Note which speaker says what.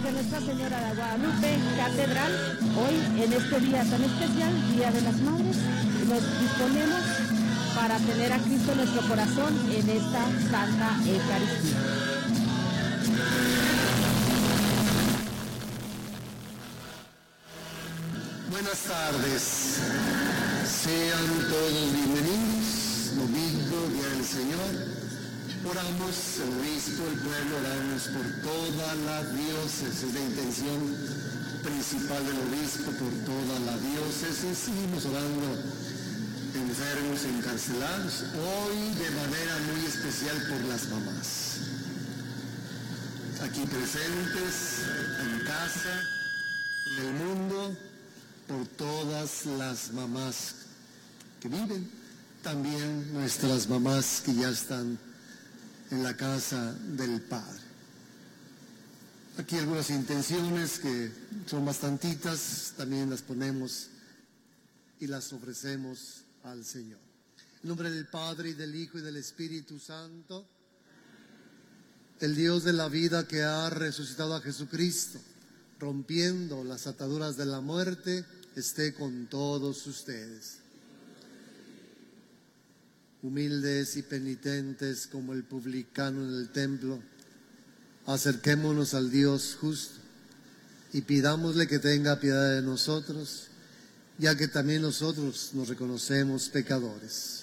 Speaker 1: misioneros de Nuestra Señora de Guadalupe Catedral, hoy en este día tan especial, Día de las Madres, nos disponemos para tener a Cristo en nuestro corazón en esta Santa Eucaristía.
Speaker 2: Buenas tardes, sean todos bienvenidos, domingo, Día del Señor. Oramos, el obispo, el pueblo, oramos por toda la diócesis, la intención principal del obispo, por toda la diócesis. Seguimos orando enfermos, encarcelados, hoy de manera muy especial por las mamás. Aquí presentes, en casa, en el mundo, por todas las mamás que viven, también nuestras mamás que ya están en la casa del Padre. Aquí algunas intenciones que son bastantitas, también las ponemos y las ofrecemos al Señor. En nombre del Padre, y del Hijo, y del Espíritu Santo, el Dios de la vida que ha resucitado a Jesucristo, rompiendo las ataduras de la muerte, esté con todos ustedes. Humildes y penitentes como el publicano en el templo, acerquémonos al Dios justo y pidámosle que tenga piedad de nosotros, ya que también nosotros nos reconocemos pecadores.